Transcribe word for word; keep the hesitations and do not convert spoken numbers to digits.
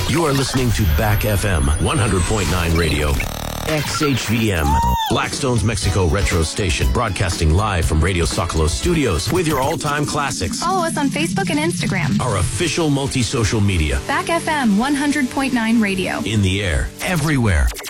You are listening to Back F M one hundred point nine Radio. X H V M, Blackstone's Mexico retro station, broadcasting live from Radio Socolos studios with your all-time classics. Follow us on Facebook and Instagram. Our official multi-social media. Back F M one hundred point nine Radio. In the air, everywhere.